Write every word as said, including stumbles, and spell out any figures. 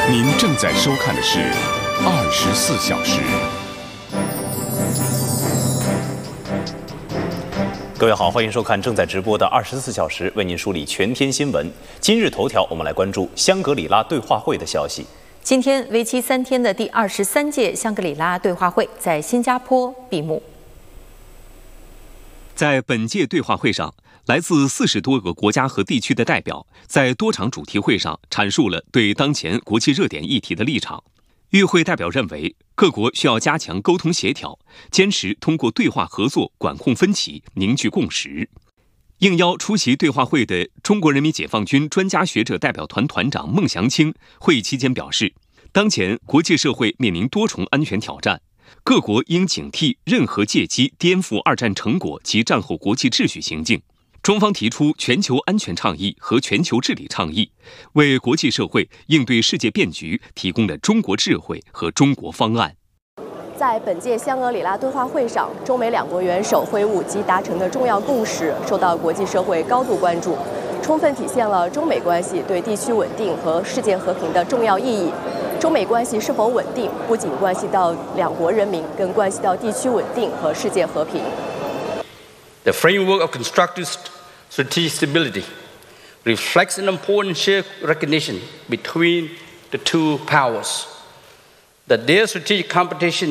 您正在收看的是二十四小时。 各位好，欢迎收看正在直播的二十四小时，为您梳理全天新闻。今日头条，我们来关注香格里拉对话会的消息。 今天为期三天的第二十三届香格里拉对话会在新加坡闭幕。 在本届对话会上，来自四十多个国家和地区的代表在多场主题会上阐述了对当前国际热点议题的立场。与会代表认为，各国需要加强沟通协调，坚持通过对话合作管控分歧，凝聚共识。应邀出席对话会的中国人民解放军专家学者代表团团长孟祥青会议期间表示，当前国际社会面临多重安全挑战，各国应警惕任何借机颠覆二战成果及战后国际秩序行径。中方提出全球安全倡议和全球治理倡议，为国际社会应对世界变局提供了中国智慧和中国方案。 在本届香格里拉对话会上，中美两国元首会晤及达成的重要共识受到国际社会高度关注，充分体现了中美关系对地区稳定和世界和平的重要意义。中美关系是否稳定，不仅关系到两国人民，更关系到地区稳定和世界和平。 The framework of constructive strategic stability reflects an important shared recognition between the two powers that their strategic competition